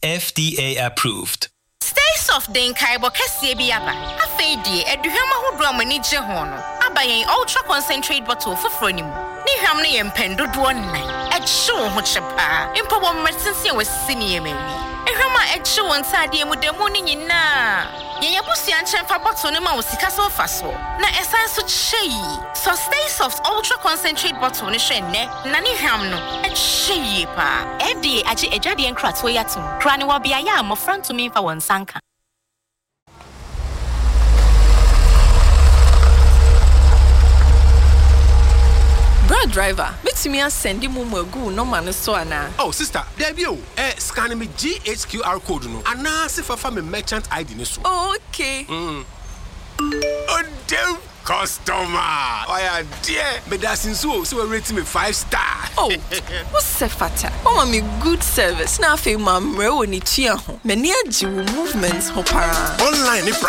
FDA approved. Stay soft den kaibo kese bi aba. Afeedi eduhwam ahodo amani je ho no. Abayen ultra concentrate bottle foforo ni mu. Ni hwam no ye mpendodo nnan. Ehye ho chepa. Impo bo medicine we sini emewi. Ehwam a ehye won sade mu demu ni nyina. Ye busu anchem fa bottle no ma wo sika so fa so. Na esan so chei. So Stay Soft ultra concentrate bottle ni hwe ne. Na ni hwam no ehye pa. FDA age ejade enkrato yatum. Kra ni wo bia ya mo front me fa won sanka. Driver, bet me and send him no man so ana. Oh, sister, there be scan me GHQR code no. Ana se fa me merchant ID ni so. Oh, okay. Oh, damn customer. Oh yeah, dear. Me da sinso so we rate me 5 star. Oh, what's fata? Oh, me good service. Na fe mamre woni tua ho. Me ni agi movements ho para. Online ni